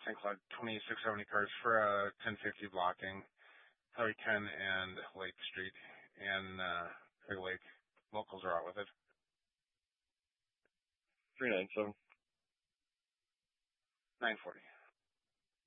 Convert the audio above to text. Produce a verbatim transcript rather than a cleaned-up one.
Saint Cloud twenty-six seventy cars for a ten fifty blocking, Highway ten and Lake Street, and uh, Craig Lake. Locals are out with it. three nine seven. nine forty.